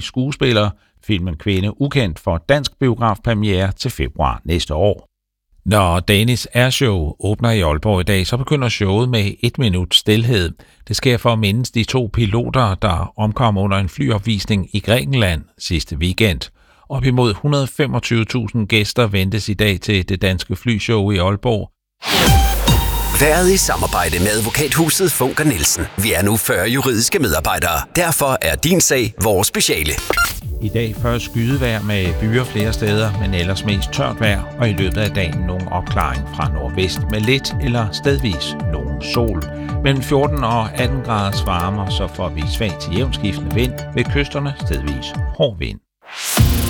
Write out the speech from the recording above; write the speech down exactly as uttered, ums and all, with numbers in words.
skuespiller. Filmen Kvinde ukendt får dansk biografpremiere til februar næste år. Når Danish Airshow åbner i Aalborg i dag, så begynder showet med et minut stilhed. Det sker for at mindes de to piloter, der omkom under en flyopvisning i Grækenland sidste weekend. Op imod et hundrede og femogtyve tusind gæster ventes i dag til det danske flyshow i Aalborg. Været i samarbejde med advokathuset Funker Nielsen. Vi er nu fyrre juridiske medarbejdere. Derfor er din sag vores speciale. I dag først skydevejr med byer flere steder, men ellers mest tørt vejr, og i løbet af dagen nogen opklaring fra nordvest med lidt eller stedvis nogen sol. Mellem fjorten og atten graders varme, så får vi svag til jævnskiftende vind ved kysterne stedvis hård vind.